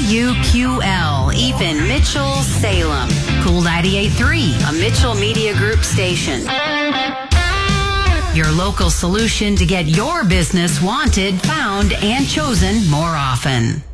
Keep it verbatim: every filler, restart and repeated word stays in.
U Q L, even Mitchell, Salem. Cool ninety-eight point three, a Mitchell Media Group station. Your local solution to get your business wanted, found, and chosen more often.